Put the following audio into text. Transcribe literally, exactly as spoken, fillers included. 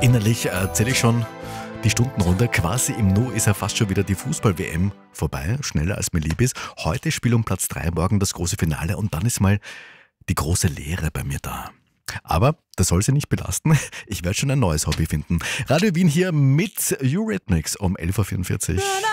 Innerlich äh, zähle ich schon die Stunden runter. Quasi im Nu ist ja fast schon wieder die Fußball-W M vorbei. Schneller als mir lieb ist. Heute Spiel um Platz drei, morgen das große Finale und dann ist mal die große Leere bei mir da. Aber das soll sie nicht belasten. Ich werde schon ein neues Hobby finden. Radio Wien hier mit Eurythmics um elf Uhr vierundvierzig.